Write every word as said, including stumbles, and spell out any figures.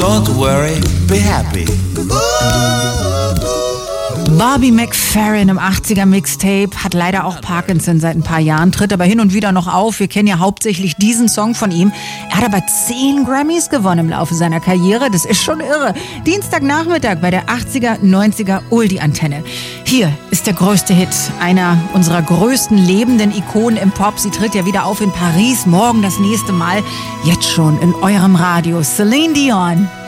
Don't worry, be happy. Bobby McFerrin im achtziger Mixtape, hat leider auch Parkinson seit ein paar Jahren, tritt aber hin und wieder noch auf. Wir kennen ja hauptsächlich diesen Song von ihm. Er hat aber zehn Grammys gewonnen im Laufe seiner Karriere. Das ist schon irre. Dienstagnachmittag bei der achtziger, neunziger Oldie-Antenne. Hier ist der größte Hit einer unserer größten lebenden Ikonen im Pop. Sie tritt ja wieder auf in Paris. Morgen das nächste Mal. Jetzt schon in eurem Radio. Celine Dion.